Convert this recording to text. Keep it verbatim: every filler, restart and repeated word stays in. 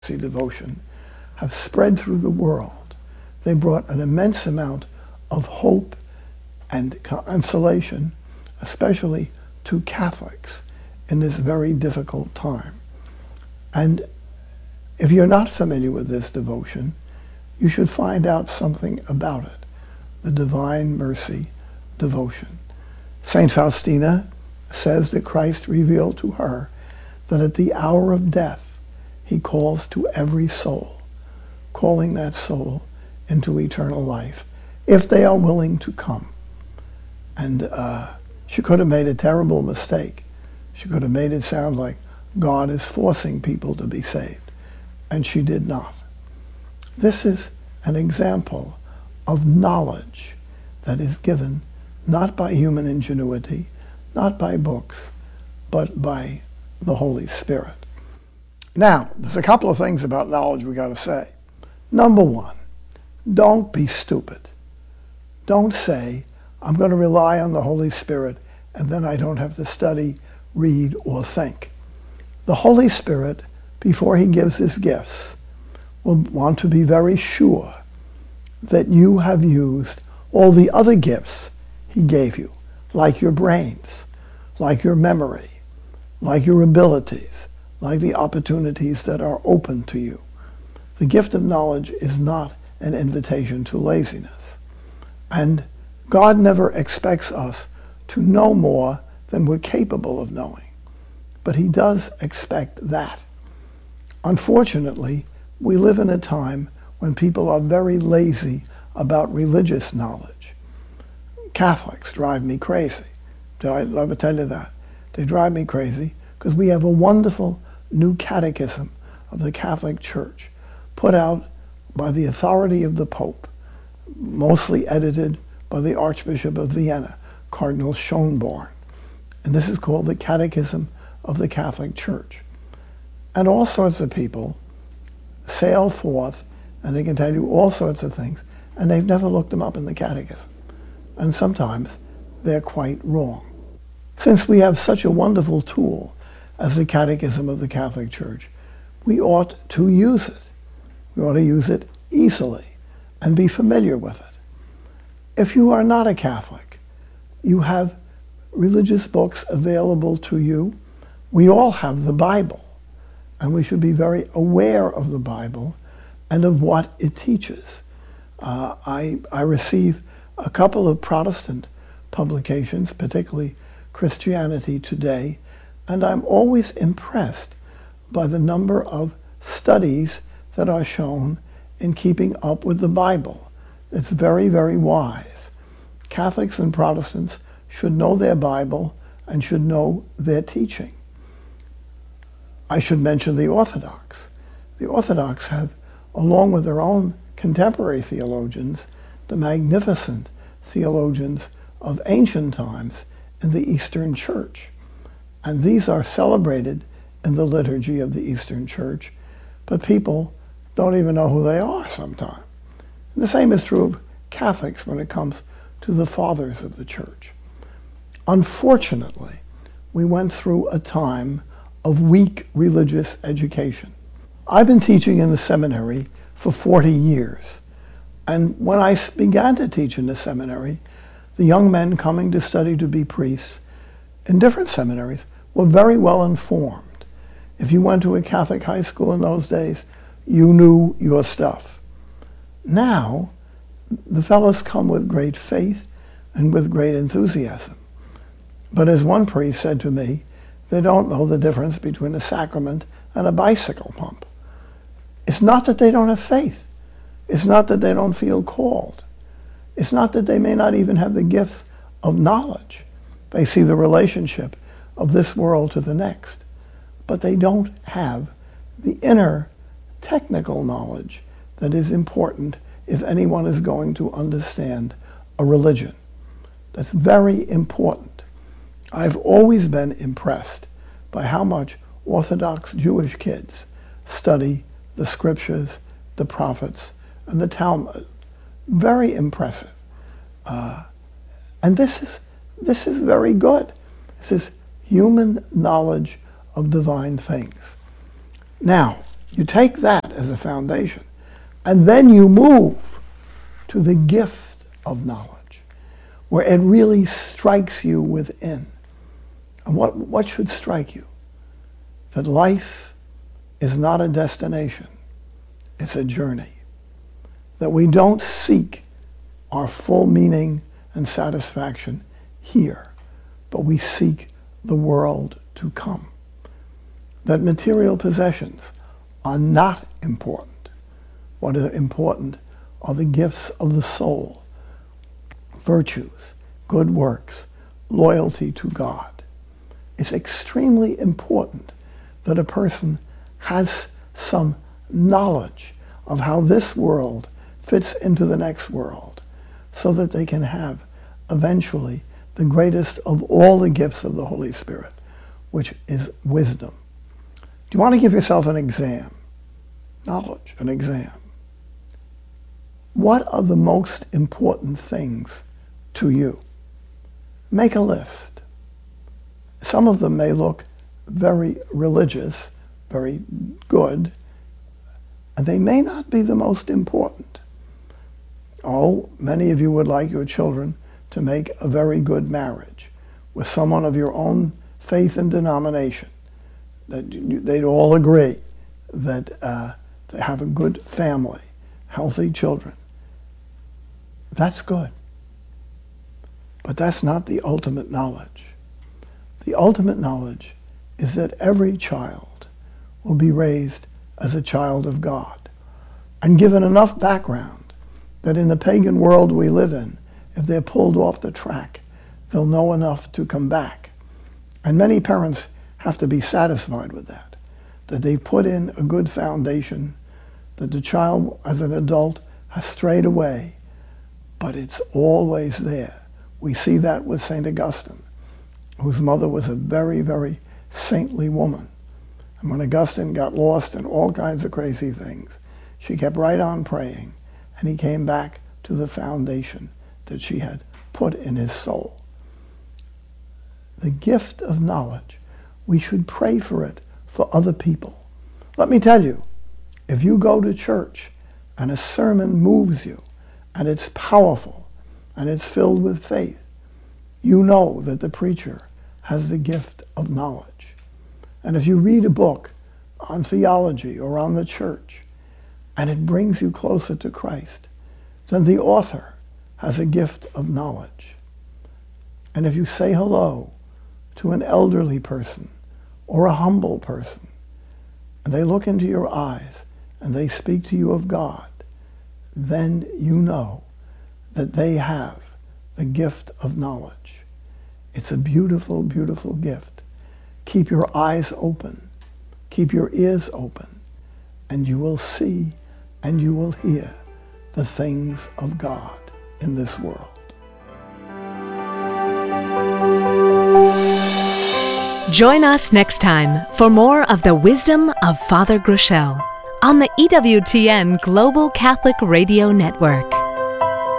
devotion have spread through the world. They brought an immense amount of hope and consolation, especially to Catholics in this very difficult time. And if you're not familiar with this devotion, you should find out something about it, the Divine Mercy devotion. Saint Faustina says that Christ revealed to her that at the hour of death, he calls to every soul, calling that soul into eternal life, if they are willing to come. And uh, she could have made a terrible mistake. She could have made it sound like God is forcing people to be saved, and she did not. This is an example of knowledge that is given not by human ingenuity, not by books, but by the Holy Spirit. Now, there's a couple of things about knowledge we got to say. Number one, don't be stupid. Don't say, I'm going to rely on the Holy Spirit and then I don't have to study, read, or think. The Holy Spirit, before he gives his gifts, will want to be very sure that you have used all the other gifts he gave you, like your brains, like your memory, like your abilities, like the opportunities that are open to you. The gift of knowledge is not an invitation to laziness. And God never expects us to know more than we're capable of knowing. But he does expect that. Unfortunately, we live in a time when people are very lazy about religious knowledge. Catholics drive me crazy. Did I ever tell you that? They drive me crazy because we have a wonderful new catechism of the Catholic Church put out by the authority of the Pope, mostly edited by the Archbishop of Vienna, Cardinal Schönborn. And this is called the Catechism of the Catholic Church. And all sorts of people sail forth and they can tell you all sorts of things, and they've never looked them up in the catechism. And sometimes they're quite wrong. Since we have such a wonderful tool as the Catechism of the Catholic Church, we ought to use it. We ought to use it easily and be familiar with it. If you are not a Catholic, you have religious books available to you. We all have the Bible, and we should be very aware of the Bible and of what it teaches. Uh, I, I receive a couple of Protestant publications, particularly Christianity Today, and I'm always impressed by the number of studies that are shown in keeping up with the Bible. It's very, very wise. Catholics and Protestants should know their Bible and should know their teaching. I should mention the Orthodox. The Orthodox have, along with their own contemporary theologians, the magnificent theologians of ancient times in the Eastern Church. And these are celebrated in the liturgy of the Eastern Church, but people don't even know who they are sometimes. And the same is true of Catholics when it comes to the fathers of the Church. Unfortunately, we went through a time of weak religious education. I've been teaching in the seminary for forty years. And when I began to teach in the seminary, the young men coming to study to be priests in different seminaries were very well informed. If you went to a Catholic high school in those days, you knew your stuff. Now, the fellows come with great faith and with great enthusiasm. But as one priest said to me, they don't know the difference between a sacrament and a bicycle pump. It's not that they don't have faith. It's not that they don't feel called. It's not that they may not even have the gifts of knowledge. They see the relationship of this world to the next. But they don't have the inner technical knowledge that is important if anyone is going to understand a religion. That's very important. I've always been impressed by how much Orthodox Jewish kids study the scriptures, the prophets, and the Talmud. Very impressive. Uh, and this is, this is very good. This is human knowledge of divine things. Now, You take that as a foundation, and then you move to the gift of knowledge, where it really strikes you within. And what, what should strike you? That life is not a destination, it's a journey. That we don't seek our full meaning and satisfaction here, but we seek the world to come. That material possessions are not important. What is important are the gifts of the soul, virtues, good works, loyalty to God. It's extremely important that a person has some knowledge of how this world fits into the next world, so that they can have eventually the greatest of all the gifts of the Holy Spirit, which is wisdom. Do you want to give yourself an exam? Knowledge, an exam. What are the most important things to you? Make a list. Some of them may look very religious, very good, and they may not be the most important. Oh, many of you would like your children to make a very good marriage with someone of your own faith and denomination, that they'd all agree that uh, to have a good family, healthy children. That's good. But that's not the ultimate knowledge. The ultimate knowledge is that every child will be raised as a child of God and given enough background that in the pagan world we live in, if they're pulled off the track, they'll know enough to come back. And many parents have to be satisfied with that, that they've put in a good foundation, that the child as an adult has strayed away, but it's always there. We see that with Saint Augustine, whose mother was a very, very saintly woman. And when Augustine got lost in all kinds of crazy things, she kept right on praying, and he came back to the foundation that she had put in his soul. The gift of knowledge, we should pray for it for other people. Let me tell you, if you go to church and a sermon moves you, and it's powerful, and it's filled with faith, you know that the preacher has the gift of knowledge. And if you read a book on theology or on the church, and it brings you closer to Christ, then the author has a gift of knowledge. And if you say hello to an elderly person or a humble person, and they look into your eyes and they speak to you of God, then you know that they have the gift of knowledge. It's a beautiful, beautiful gift. Keep your eyes open, keep your ears open, and you will see and you will hear the things of God in this world. Join us next time for more of the wisdom of Father Groeschel on the E W T N Global Catholic Radio Network.